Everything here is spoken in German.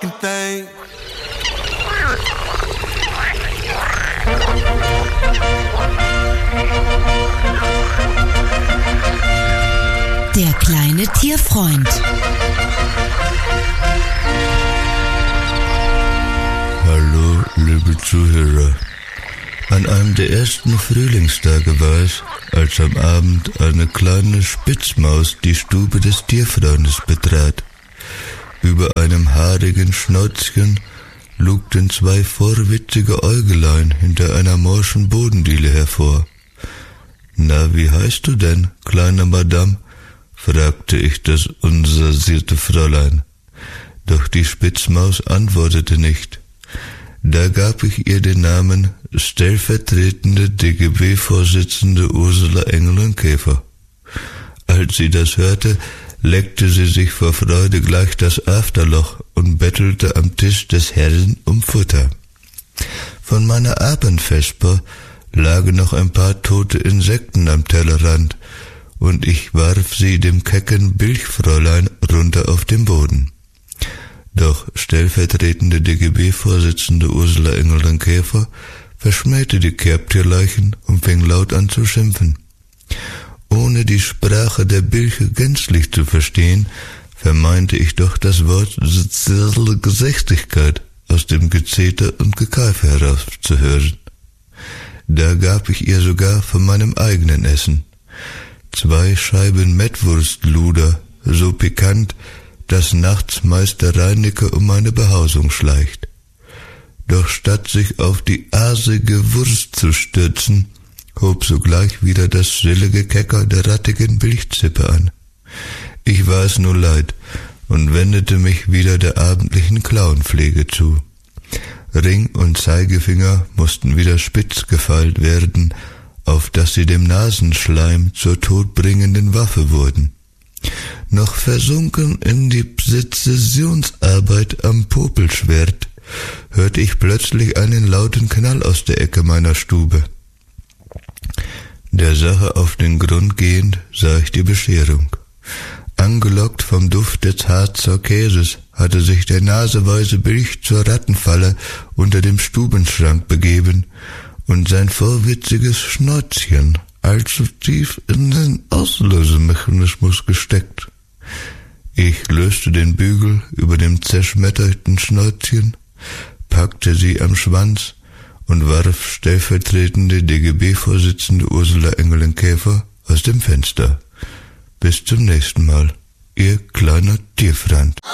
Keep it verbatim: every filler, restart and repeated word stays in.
fucking thing. Der kleine Tierfreund. Hallo, liebe Zuhörer. An einem der ersten Frühlingstage war es, als am Abend eine kleine Spitzmaus die Stube des Tierfreundes betrat. Über einem haarigen Schnauzchen lugten zwei vorwitzige Äugelein hinter einer morschen Bodendiele hervor. »Na, wie heißt du denn, kleine Madame?« fragte ich das unsensierte Fräulein. Doch die Spitzmaus antwortete nicht. Da gab ich ihr den Namen stellvertretende D G B-Vorsitzende Ursula Engeln-Käfer. Als sie das hörte, leckte sie sich vor Freude gleich das Afterloch und bettelte am Tisch des Herrn um Futter. Von meiner Abendvesper lagen noch ein paar tote Insekten am Tellerrand, und ich warf sie dem kecken Bilchfräulein runter auf den Boden. Doch stellvertretende D G B-Vorsitzende Ursula Engeln-Käfer verschmähte die Kerbtierleichen und fing laut an zu schimpfen. Ohne die Sprache der Bilche gänzlich zu verstehen, vermeinte ich doch das Wort soziale Gesächtigkeit aus dem Gezeter und Gekeife herauszuhören. Da gab ich ihr sogar von meinem eigenen Essen. Zwei Scheiben Mettwurstluder, so pikant, dass nachts Meister Reinecke um meine Behausung schleicht. Doch statt sich auf die aasige Wurst zu stürzen, hob sogleich wieder das schrille Gekecker der rattigen Bilchzippe an. Ich war es nur leid und wendete mich wieder der abendlichen Klauenpflege zu. Ring und Zeigefinger mussten wieder spitz gefeilt werden, auf dass sie dem Nasenschleim zur todbringenden Waffe wurden. Noch versunken in die Präzisionsarbeit am Popelschwert, hörte ich plötzlich einen lauten Knall aus der Ecke meiner Stube. Der Sache auf den Grund gehend sah ich die Bescherung. Angelockt vom Duft des Harzer Käses hatte sich der naseweise Bilch zur Rattenfalle unter dem Stubenschrank begeben und sein vorwitziges Schnäuzchen allzu tief in den Auslösemechanismus gesteckt. Ich löste den Bügel über dem zerschmetterten Schnäuzchen, packte sie am Schwanz und warf stellvertretende D G B-Vorsitzende Ursula Engeln-Käfer aus dem Fenster. Bis zum nächsten Mal, Ihr kleiner Tierfreund.